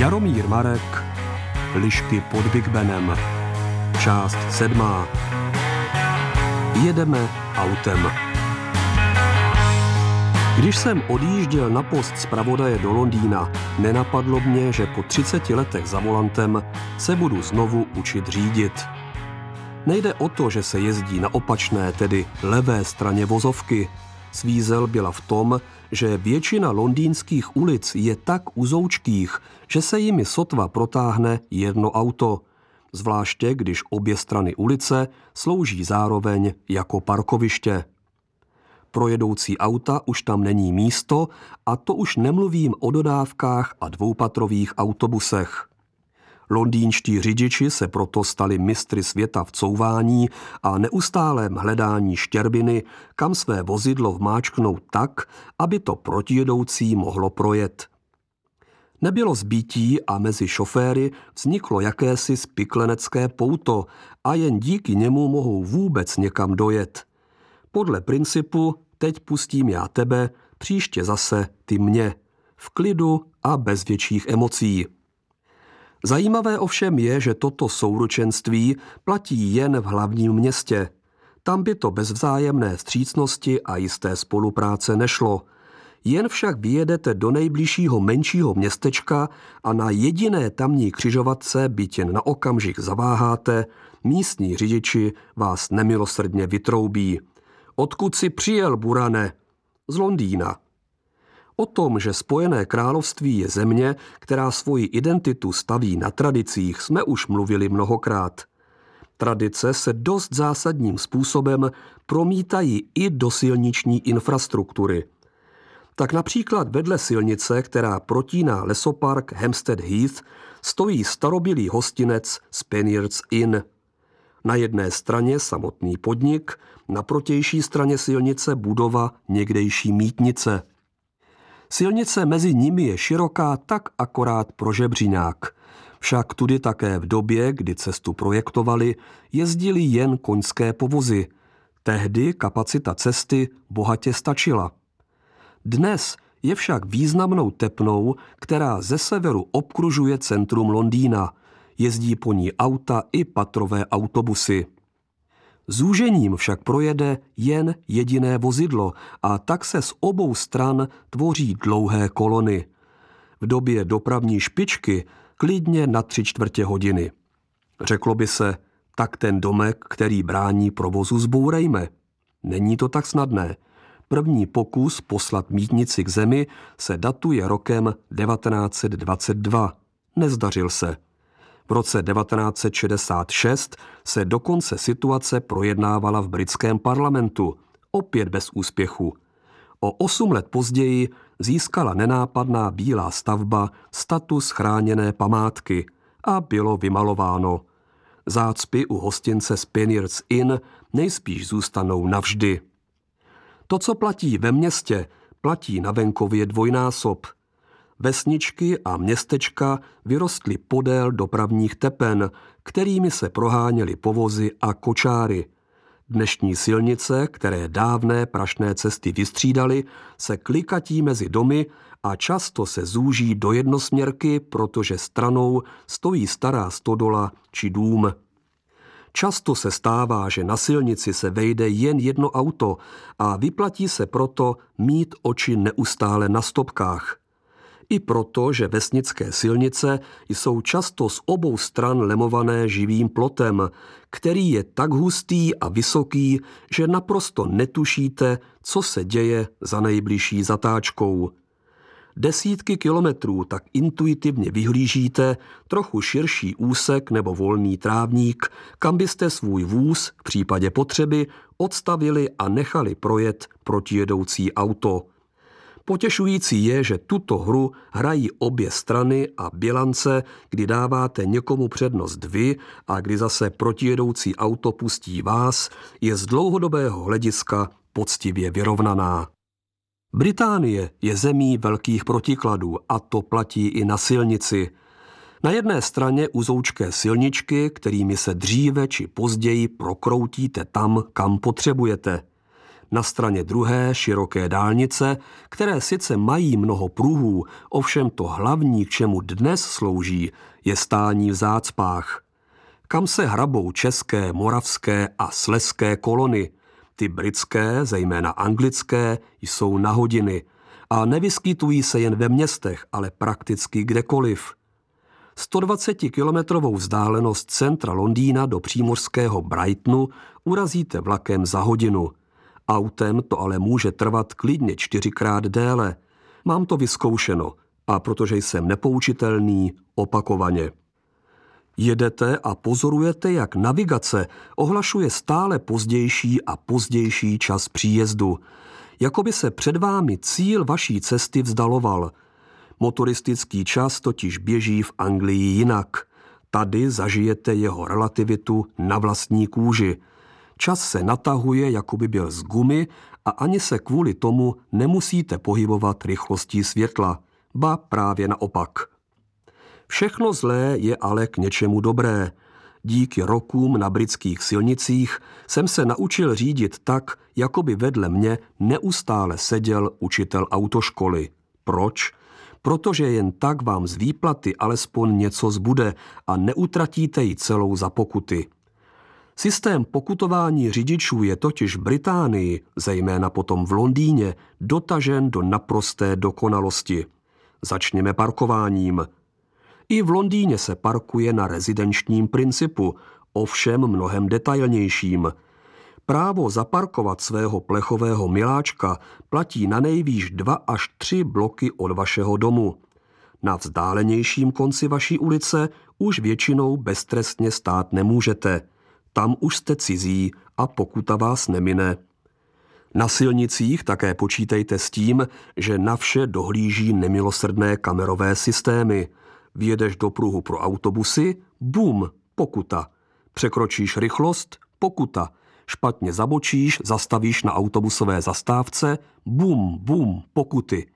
Jaromír Marek, Lišky pod Big Benem. Část 7. Jedeme autem. Když jsem odjížděl na post zpravodaje do Londýna, nenapadlo mě, že po 30 letech za volantem se budu znovu učit řídit. Nejde o to, že se jezdí na opačné, tedy levé straně vozovky. Svízel byla v tom, že většina londýnských ulic je tak uzoučkých, že se jimi sotva protáhne jedno auto, zvláště když obě strany ulice slouží zároveň jako parkoviště. Pro jedoucí auta už tam není místo a to už nemluvím o dodávkách a dvoupatrových autobusech. Londýnští řidiči se proto stali mistry světa v couvání a neustálém hledání štěrbiny, kam své vozidlo vmáčknout tak, aby to protijedoucí mohlo projet. Nebylo zbytí a mezi šoféry vzniklo jakési spiklenecké pouto a jen díky němu mohou vůbec někam dojet. Podle principu teď pustím já tebe, příště zase ty mě. V klidu a bez větších emocí. Zajímavé ovšem je, že toto souručenství platí jen v hlavním městě. Tam by to bez vzájemné vstřícnosti a jisté spolupráce nešlo. Jen však vyjedete do nejbližšího menšího městečka a na jediné tamní křižovatce, byť jen na okamžik zaváháte, místní řidiči vás nemilosrdně vytroubí. Odkud si přijel, burane? Z Londýna. O tom, že Spojené království je země, která svoji identitu staví na tradicích, jsme už mluvili mnohokrát. Tradice se dost zásadním způsobem promítají i do silniční infrastruktury. Tak například vedle silnice, která protíná lesopark Hampstead Heath, stojí starobylý hostinec Spaniards Inn. Na jedné straně samotný podnik, na protější straně silnice budova někdejší mýtnice. Silnice mezi nimi je široká tak akorát pro žebříňák. Však tudy také v době, kdy cestu projektovali, jezdili jen koňské povozy. Tehdy kapacita cesty bohatě stačila. Dnes je však významnou tepnou, která ze severu obkružuje centrum Londýna. Jezdí po ní auta i patrové autobusy. Zúžením však projede jen jediné vozidlo a tak se z obou stran tvoří dlouhé kolony. V době dopravní špičky klidně na 3/4 hodiny. Řeklo by se, tak ten domek, který brání provozu, zbourejme. Není to tak snadné. První pokus poslat mýtnici k zemi se datuje rokem 1922. Nezdařil se. V roce 1966 se dokonce situace projednávala v britském parlamentu, opět bez úspěchu. O 8 let později získala nenápadná bílá stavba status chráněné památky a bylo vymalováno. Zácpy u hostince Spaniards Inn nejspíš zůstanou navždy. To, co platí ve městě, platí na venkově dvojnásob. Vesničky a městečka vyrostly podél dopravních tepen, kterými se proháněly povozy a kočáry. Dnešní silnice, které dávné prašné cesty vystřídaly, se klikatí mezi domy a často se zúží do jednosměrky, protože stranou stojí stará stodola či dům. Často se stává, že na silnici se vejde jen jedno auto a vyplatí se proto mít oči neustále na stopkách. I proto, že vesnické silnice jsou často z obou stran lemované živým plotem, který je tak hustý a vysoký, že naprosto netušíte, co se děje za nejbližší zatáčkou. Desítky kilometrů tak intuitivně vyhlížíte trochu širší úsek nebo volný trávník, kam byste svůj vůz v případě potřeby odstavili a nechali projet protijedoucí auto. Potěšující je, že tuto hru hrají obě strany a bilance, kdy dáváte někomu přednost vy a kdy zase protijedoucí auto pustí vás, je z dlouhodobého hlediska poctivě vyrovnaná. Británie je zemí velkých protikladů a to platí i na silnici. Na jedné straně uzoučké silničky, kterými se dříve či později prokroutíte tam, kam potřebujete. Na straně druhé široké dálnice, které sice mají mnoho pruhů, ovšem to hlavní, k čemu dnes slouží, je stání v zácpách. Kam se hrabou české, moravské a slezské kolony. Ty britské, zejména anglické, jsou na hodiny a nevyskytují se jen ve městech, ale prakticky kdekoliv. 120-kilometrovou vzdálenost centra Londýna do přímořského Brightonu urazíte vlakem za hodinu. Autem to ale může trvat klidně 4krát déle. Mám to vyzkoušeno a protože jsem nepoučitelný, opakovaně. Jedete a pozorujete, jak navigace ohlašuje stále pozdější a pozdější čas příjezdu. Jakoby se před vámi cíl vaší cesty vzdaloval. Motoristický čas totiž běží v Anglii jinak. Tady zažijete jeho relativitu na vlastní kůži. Čas se natahuje, jako by byl z gumy a ani se kvůli tomu nemusíte pohybovat rychlostí světla. Ba právě naopak. Všechno zlé je ale k něčemu dobré. Díky rokům na britských silnicích jsem se naučil řídit tak, jako by vedle mě neustále seděl učitel autoškoly. Proč? Protože jen tak vám z výplaty alespoň něco zbude a neutratíte ji celou za pokuty. Systém pokutování řidičů je totiž v Británii, zejména potom v Londýně, dotažen do naprosté dokonalosti. Začněme parkováním. I v Londýně se parkuje na rezidenčním principu, ovšem mnohem detailnějším. Právo zaparkovat svého plechového miláčka platí na nejvýš 2 až 3 bloky od vašeho domu. Na vzdálenějším konci vaší ulice už většinou beztrestně stát nemůžete. Tam už jste cizí a pokuta vás nemine. Na silnicích také počítejte s tím, že na vše dohlíží nemilosrdné kamerové systémy. Vjedeš do pruhu pro autobusy, bum, pokuta. Překročíš rychlost, pokuta. Špatně zabočíš, zastavíš na autobusové zastávce, bum, bum, pokuty.